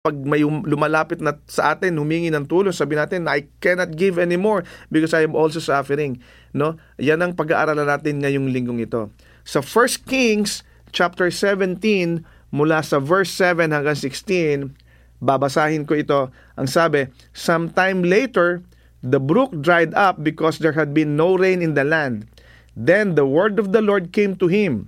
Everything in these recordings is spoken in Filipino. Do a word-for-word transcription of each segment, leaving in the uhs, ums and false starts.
pag may um- lumalapit na sa atin, humingi ng tulong, sabi natin, I cannot give anymore because I am also suffering. No? Yan ang pag-aaralan natin ngayong linggong ito. Sa First Kings chapter seventeen, mula sa verse seven hanggang sixteen, babasahin ko ito. Ang sabi, sometime later, the brook dried up because there had been no rain in the land. Then the word of the Lord came to him.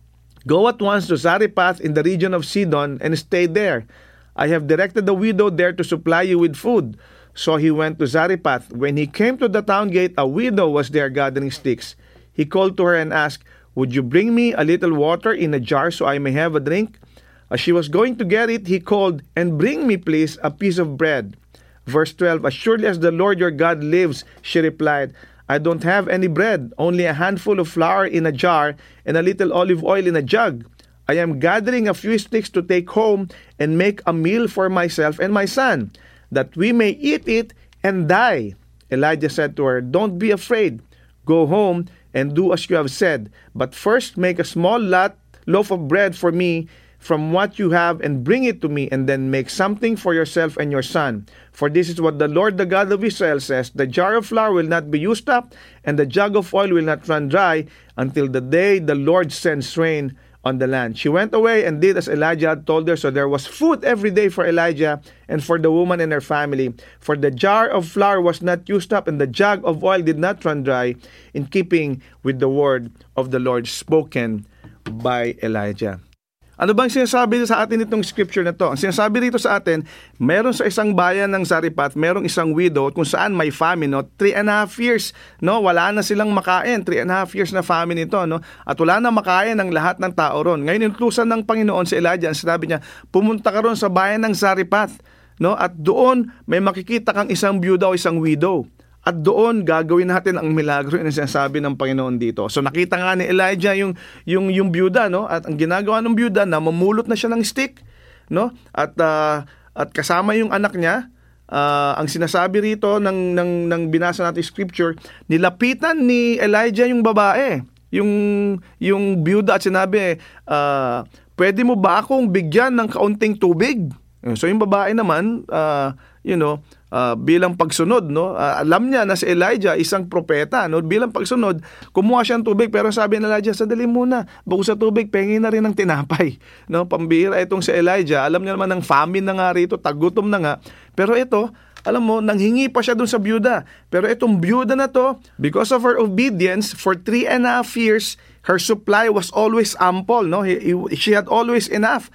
Go at once to Zarephath in the region of Sidon and stay there. I have directed the widow there to supply you with food. So he went to Zarephath. When he came to the town gate, a widow was there gathering sticks. He called to her and asked, would you bring me a little water in a jar so I may have a drink? As she was going to get it, he called, and bring me, please, a piece of bread. Verse twelve, as surely as the Lord your God lives, she replied, I don't have any bread, only a handful of flour in a jar and a little olive oil in a jug. I am gathering a few sticks to take home and make a meal for myself and my son, that we may eat it and die. Elijah said to her, don't be afraid. Go home and do as you have said. But first make a small lot, loaf of bread for me from what you have and bring it to me, and then make something for yourself and your son. For this is what the Lord, the God of Israel, says, the jar of flour will not be used up, and the jug of oil will not run dry until the day the Lord sends rain on the land. She went away and did as Elijah had told her. So there was food every day for Elijah and for the woman and her family. For the jar of flour was not used up, and the jug of oil did not run dry, in keeping with the word of the Lord spoken by Elijah. Ano bang sinasabi sa atin itong scripture na to? Ang sinasabi rito sa atin, meron sa isang bayan ng Zarephath, merong isang widow kung saan may famine, no? Three and a half years, no? Wala na silang makain. Three and a half years na famine ito, no? At wala na makain ng lahat ng tao ron. Ngayon, inutusan ng Panginoon si Elijah, ang sinabi niya, pumunta ka ron sa bayan ng Zarephath, no? At doon, may makikita kang isang byuda o isang widow. At doon gagawin natin ang milagro na sinasabi ng Panginoon dito. So nakita nga ni Elijah yung yung yung byuda, no? At ang ginagawa ng byuda, na mamulot na siya ng stick, no? At uh, at kasama yung anak niya. Uh, ang sinasabi rito ng ng ng binasa natin scripture, nilapitan ni Elijah yung babae, yung yung byuda, at sinabi, uh, pwede mo ba akong bigyan ng kaunting tubig? So yung babae naman, uh, you know, Uh, bilang pagsunod, no, uh, alam niya na si Elijah isang propeta, no, bilang pagsunod, kumuha siya ng tubig, pero sabi ni Elijah, sandali muna, bukod sa tubig, pengi na rin ng tinapay, no, pambihira itong si Elijah, alam niya naman ng famine na nga rito, tagutom na nga, pero ito, alam mo, nanghingi pa siya dun sa byuda, pero itong byuda na to, because of her obedience, for three and a half years, her supply was always ample, no, he, he, she had always enough.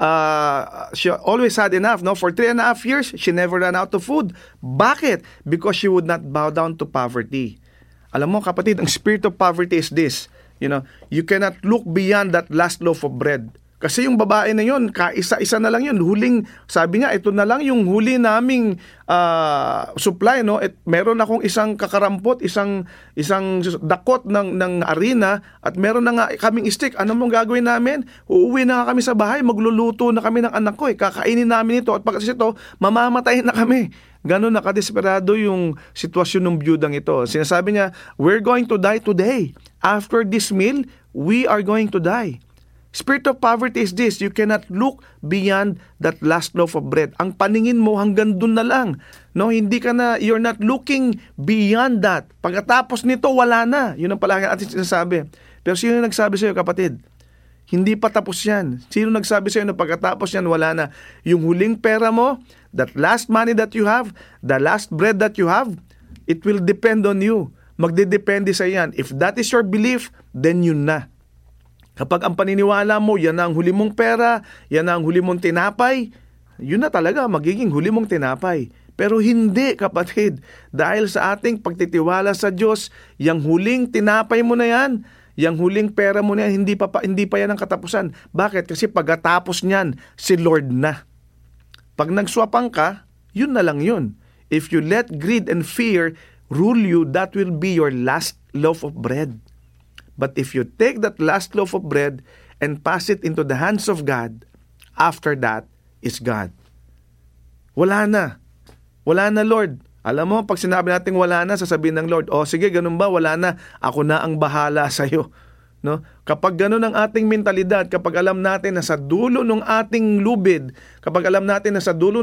Uh, she always had enough, no? For three and a half years, she never ran out of food. Bakit? Because she would not bow down to poverty. Alam mo, kapatid, ang spirit of poverty is this. You know, you cannot look beyond that last loaf of bread. Kasi yung babae na yun, kaisa-isa na lang yun. Huling, sabi niya, ito na lang yung huli naming uh, supply, no? At meron akong isang kakarampot, isang isang dakot ng ng harina, at meron na nga kaming stick. Ano mong gagawin namin? Uuwi na nga kami sa bahay, magluluto na kami ng anak ko, eh. Kakainin namin ito, at pagkatapos ito, mamamatay na kami. Ganon nakadesperado yung sitwasyon ng byudang ito. Sinasabi niya, we're going to die today. After this meal, we are going to die. Spirit of poverty is this, you cannot look beyond that last loaf of bread. Ang paningin mo hanggang dun na lang. No, hindi ka na, you're not looking beyond that. Pagkatapos nito, wala na. Yun ang palagi natin sinasabi. Pero sino nagsabi sa iyo, kapatid? Hindi pa tapos yan. Sino nagsabi sa iyo na pagkatapos yan, wala na? Yung huling pera mo, that last money that you have, the last bread that you have, it will depend on you. Magdedepende sa yan. If that is your belief, then yun na. Kapag ang paniniwala mo, yan ang huli mong pera, yan ang huli mong tinapay, yun na talaga, magiging huli mong tinapay. Pero hindi, kapatid, dahil sa ating pagtitiwala sa Diyos, yung huling tinapay mo na yan, yung huling pera mo na yan, hindi pa, pa, hindi pa yan ang katapusan. Bakit? Kasi pagkatapos niyan, si Lord na. Pag nagswapang ka, yun na lang yun. If you let greed and fear rule you, that will be your last loaf of bread. But if you take that last loaf of bread and pass it into the hands of God, after that is God. Wala na. Wala na, Lord. Alam mo, pag sinabi natin wala na, sasabihin ng Lord, oh sige, ganun ba? Wala na. Ako na ang bahala sa'yo. No? Kapag ganun ang ating mentalidad, kapag alam natin na sa dulo ng ating lubid, kapag alam natin na sa dulo